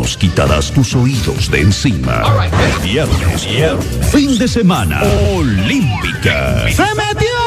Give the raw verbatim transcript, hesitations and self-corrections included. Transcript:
nos quitarás tus oídos de encima. Viernes, viernes, fin de semana, Olímpica. ¡Se metió!